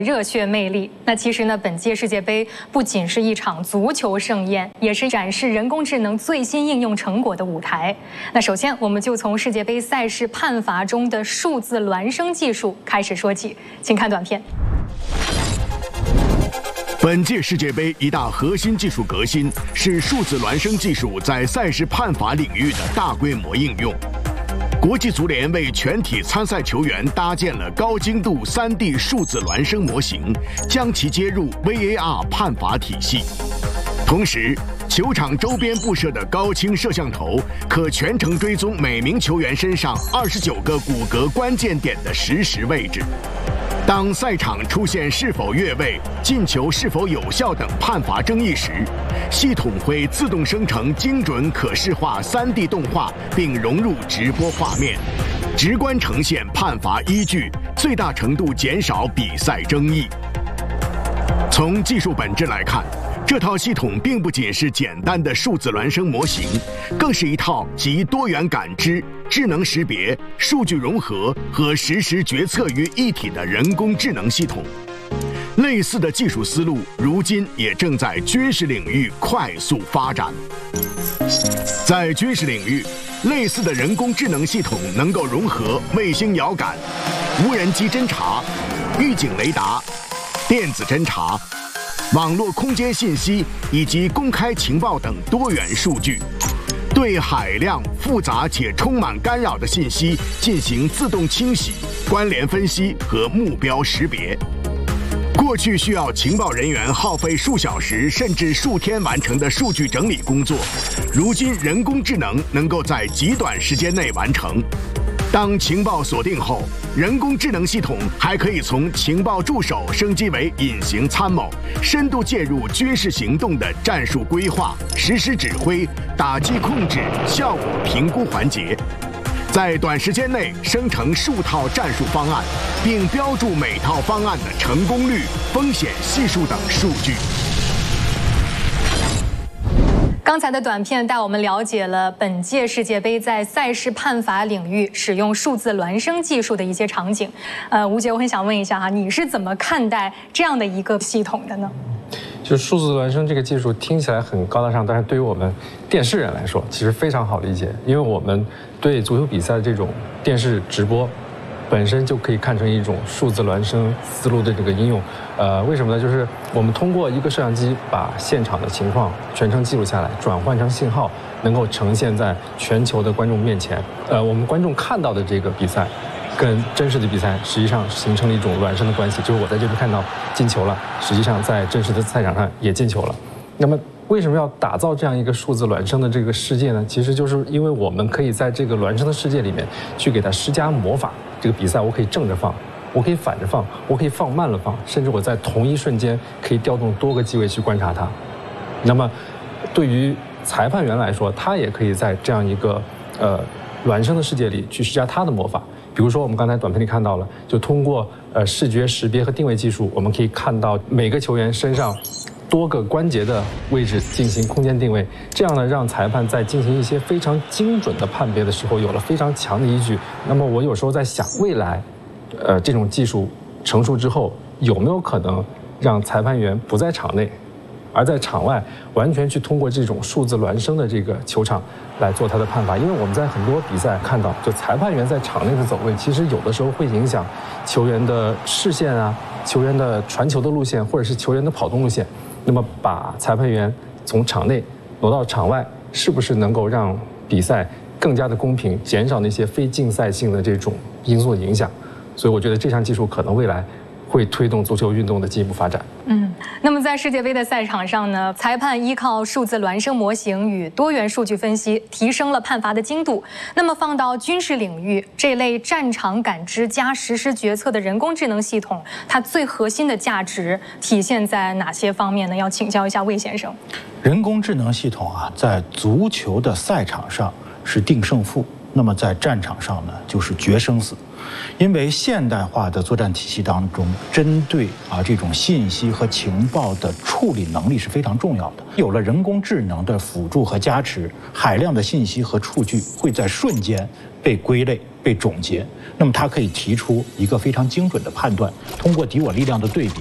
热血魅力。那其实呢，本届世界杯不仅是一场足球盛宴，也是展示人工智能最新应用成果的舞台。那首先，我们就从世界杯赛事判罚中的数字孪生技术开始说起，请看短片。 本届世界杯一大核心技术革新是数字孪生技术在赛事判罚领域的大规模应用。国际足联为全体参赛球员搭建了高精度3D 数字孪生模型，将其接入 VAR 判罚体系。同时，球场周边布设的高清摄像头可全程追踪每名球员身上29个骨骼关键点的实时位置。当赛场出现是否越位、进球是否有效等判罚争议时，系统会自动生成精准可视化3D 动画，并融入直播画面，直观呈现判罚依据，最大程度减少比赛争议。从技术本质来看，这套系统并不仅是简单的数字孪生模型，更是一套集多元感知、智能识别、数据融合和实时决策于一体的人工智能系统。类似的技术思路，如今也正在军事领域快速发展。在军事领域，类似的人工智能系统能够融合卫星遥感、无人机侦察、预警雷达、电子侦察、网络空间信息以及公开情报等多元数据，对海量复杂且充满干扰的信息进行自动清洗、关联分析和目标识别。过去需要情报人员耗费数小时甚至数天完成的数据整理工作，如今人工智能能够在极短时间内完成。当情报锁定后，人工智能系统还可以从情报助手升级为隐形参谋，深度介入军事行动的战术规划、实施指挥、打击控制、效果评估环节，在短时间内生成数套战术方案，并标注每套方案的成功率、风险系数等数据。 刚才的短片带我们了解了本届世界杯在赛事判罚领域使用数字孪生技术的一些场景。吴杰，我很想问一下哈，你是怎么看待这样的一个系统的呢？ 就是数字孪生这个技术听起来很高大上，但是对于我们电视人来说，其实非常好理解，因为我们对足球比赛的这种电视直播本身就可以看成一种数字孪生思路的这个应用。为什么呢？就是我们通过一个摄像机把现场的情况全程记录下来，转换成信号，能够呈现在全球的观众面前。我们观众看到的这个比赛，跟真实的比赛实际上形成了一种孪生的关系，就是我在这边看到进球了，实际上在真实的赛场上也进球了。那么为什么要打造这样一个数字孪生的这个世界呢？其实就是因为我们可以在这个孪生的世界里面去给它施加魔法。这个比赛我可以正着放，我可以反着放，我可以放慢了放，甚至我在同一瞬间可以调动多个机位去观察它。那么对于裁判员来说，他也可以在这样一个孪生的世界里去施加他的魔法。比如说我们刚才短片里看到了，就通过视觉识别和定位技术，我们可以看到每个球员身上多个关节的位置进行空间定位，这样呢，让裁判在进行一些非常精准的判别的时候，有了非常强的依据。那么我有时候在想，未来，这种技术成熟之后，有没有可能让裁判员不在场内，而在场外完全去通过这种数字孪生的这个球场来做他的判罚？因为我们在很多比赛看到，就裁判员在场内的走位，其实有的时候会影响球员的视线啊，球员的传球的路线，或者是球员的跑动路线。那么把裁判员从场内挪到场外，是不是能够让比赛更加的公平，减少那些非竞赛性的这种因素的影响？所以我觉得这项技术可能未来会推动足球运动的进一步发展。 那么在世界杯的赛场上呢，裁判依靠数字孪生模型与多元数据分析，提升了判罚的精度。那么放到军事领域，这类战场感知加实时决策的人工智能系统，它最核心的价值体现在哪些方面呢？要请教一下魏先生。 人工智能系统啊，在足球的赛场上是定胜负， 那么在战场上呢，就是决生死。因为现代化的作战体系当中，针对这种信息和情报的处理能力是非常重要的。有了人工智能的辅助和加持，海量的信息和数据会在瞬间被归类、被总结，那么它可以提出一个非常精准的判断，通过敌我力量的对比。